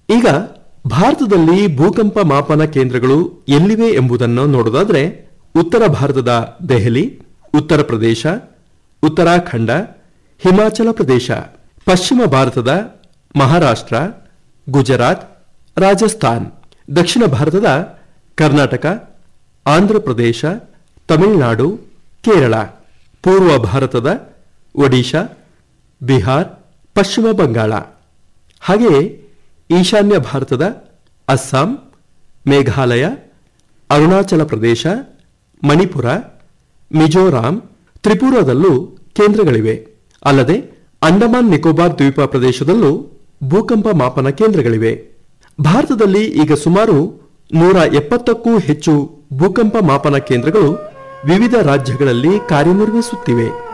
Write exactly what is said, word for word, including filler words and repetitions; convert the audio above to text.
ಈಗ ಭಾರತದಲ್ಲಿ ಭೂಕಂಪ ಮಾಪನ ಕೇಂದ್ರಗಳು ಎಲ್ಲಿವೆ ಎಂಬುದನ್ನು ನೋಡೋದಾದ್ರೆ ಉತ್ತರ ಭಾರತದ ದೆಹಲಿ, ಉತ್ತರ ಪ್ರದೇಶ, ಉತ್ತರಾಖಂಡ, ಹಿಮಾಚಲ ಪ್ರದೇಶ, ಪಶ್ಚಿಮ ಭಾರತದ ಮಹಾರಾಷ್ಟ್ರ, ಗುಜರಾತ್, ರಾಜಸ್ಥಾನ್, ದಕ್ಷಿಣ ಭಾರತದ ಕರ್ನಾಟಕ, ಆಂಧ್ರಪ್ರದೇಶ, ತಮಿಳುನಾಡು, ಕೇರಳ, ಪೂರ್ವ ಭಾರತದ ಒಡಿಶಾ, ಬಿಹಾರ್, ಪಶ್ಚಿಮ ಬಂಗಾಳ, ಹಾಗೆಯೇ ಈಶಾನ್ಯ ಭಾರತದ ಅಸ್ಸಾಂ, ಮೇಘಾಲಯ, ಅರುಣಾಚಲ ಪ್ರದೇಶ, ಮಣಿಪುರ, ಮಿಜೋರಾಂ, ತ್ರಿಪುರಾದಲ್ಲೂ ಕೇಂದ್ರಗಳಿವೆ. ಅಲ್ಲದೆ ಅಂಡಮಾನ್ ನಿಕೋಬಾರ್ ದ್ವೀಪ ಪ್ರದೇಶದಲ್ಲೂ ಭೂಕಂಪ ಮಾಪನ ಕೇಂದ್ರಗಳಿವೆ. ಭಾರತದಲ್ಲಿ ಈಗ ಸುಮಾರು ನೂರ ಎಪ್ಪತ್ತಕ್ಕೂ ಹೆಚ್ಚು ಭೂಕಂಪ ಮಾಪನ ಕೇಂದ್ರಗಳು ವಿವಿಧ ರಾಜ್ಯಗಳಲ್ಲಿ ಕಾರ್ಯನಿರ್ವಹಿಸುತ್ತಿವೆ.